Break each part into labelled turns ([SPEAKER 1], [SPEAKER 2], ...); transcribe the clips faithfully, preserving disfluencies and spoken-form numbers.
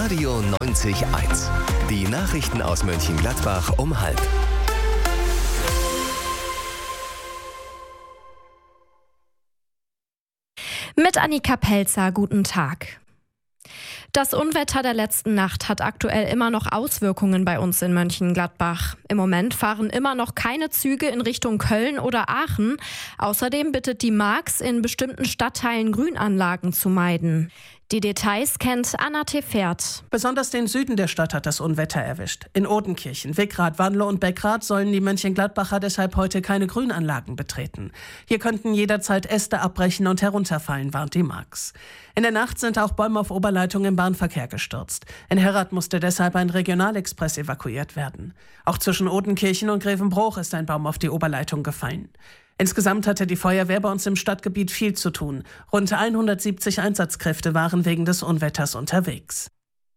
[SPEAKER 1] Radio neunzig eins. Die Nachrichten aus Mönchengladbach um halb.
[SPEAKER 2] Mit Annika Pelzer, guten Tag. Das Unwetter der letzten Nacht hat aktuell immer noch Auswirkungen bei uns in Mönchengladbach. Im Moment fahren immer noch keine Züge in Richtung Köln oder Aachen. Außerdem bittet die Marx, in bestimmten Stadtteilen Grünanlagen zu meiden. Die Details kennt Anna Tefert.
[SPEAKER 3] Besonders den Süden der Stadt hat das Unwetter erwischt. In Odenkirchen, Wickrath, Wanlo und Beckrath sollen die Mönchengladbacher deshalb heute keine Grünanlagen betreten. Hier könnten jederzeit Äste abbrechen und herunterfallen, warnt die Marx. In der Nacht sind auch Bäume auf Oberleitung im Bahnverkehr gestürzt. In Herrath musste deshalb ein Regionalexpress evakuiert werden. Auch zwischen Odenkirchen und Grevenbroich ist ein Baum auf die Oberleitung gefallen. Insgesamt hatte die Feuerwehr bei uns im Stadtgebiet viel zu tun. Rund hundertsiebzig Einsatzkräfte waren wegen des Unwetters unterwegs.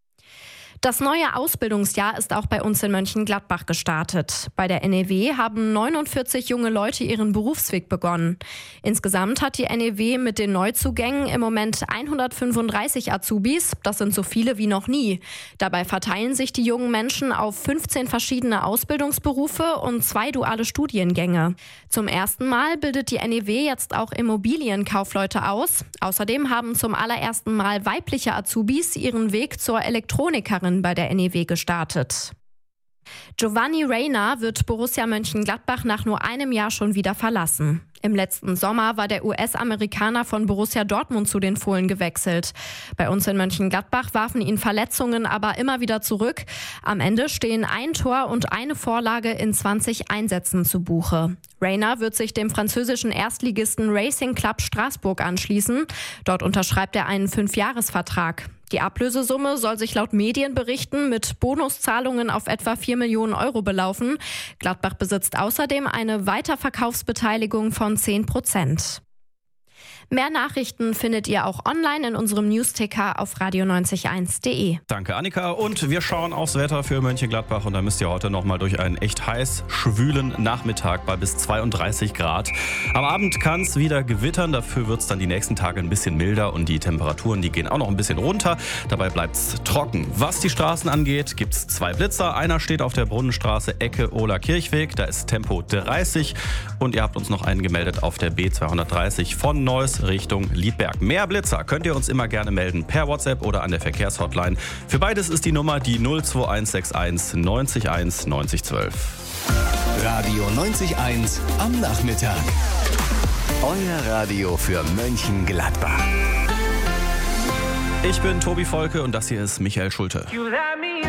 [SPEAKER 2] Das neue Ausbildungsjahr ist auch bei uns in Mönchengladbach gestartet. Bei der N E W haben neunundvierzig junge Leute ihren Berufsweg begonnen. Insgesamt hat die N E W mit den Neuzugängen im Moment hundertfünfunddreißig Azubis. Das sind so viele wie noch nie. Dabei verteilen sich die jungen Menschen auf fünfzehn verschiedene Ausbildungsberufe und zwei duale Studiengänge. Zum ersten Mal bildet die N E W jetzt auch Immobilienkaufleute aus. Außerdem haben zum allerersten Mal weibliche Azubis ihren Weg zur Elektronikerin bei der N E W gestartet. Giovanni Reyna wird Borussia Mönchengladbach nach nur einem Jahr schon wieder verlassen. Im letzten Sommer war der U S-Amerikaner von Borussia Dortmund zu den Fohlen gewechselt. Bei uns in Mönchengladbach warfen ihn Verletzungen aber immer wieder zurück. Am Ende stehen ein Tor und eine Vorlage in zwanzig Einsätzen zu Buche. Reyna wird sich dem französischen Erstligisten Racing Club Straßburg anschließen. Dort unterschreibt er einen Fünfjahresvertrag. Die Ablösesumme soll sich laut Medienberichten mit Bonuszahlungen auf etwa vier Millionen Euro belaufen. Gladbach besitzt außerdem eine Weiterverkaufsbeteiligung von zehn Prozent. Mehr Nachrichten findet ihr auch online in unserem Newsticker auf radio neunzig eins punkt de.
[SPEAKER 4] Danke, Annika. Und wir schauen aufs Wetter für Mönchengladbach. Und da müsst ihr heute noch mal durch einen echt heiß, schwülen Nachmittag bei bis zweiunddreißig Grad. Am Abend kann es wieder gewittern. Dafür wird es dann die nächsten Tage ein bisschen milder. Und die Temperaturen, die gehen auch noch ein bisschen runter. Dabei bleibt es trocken. Was die Straßen angeht, gibt es zwei Blitzer. Einer steht auf der Brunnenstraße, Ecke Ohler-Kirchweg. Da ist Tempo dreißig. Und ihr habt uns noch einen gemeldet auf der B zweihundertdreißig von Neuss Richtung Liedberg. Mehr Blitzer könnt ihr uns immer gerne melden per WhatsApp oder an der Verkehrshotline. Für beides ist die Nummer die null zwei eins sechs eins neunzig eins neunzig zwölf.
[SPEAKER 1] Radio neunzig eins am Nachmittag. Euer Radio für Mönchengladbach.
[SPEAKER 4] Ich bin Tobi Volke und das hier ist Michael Schulte.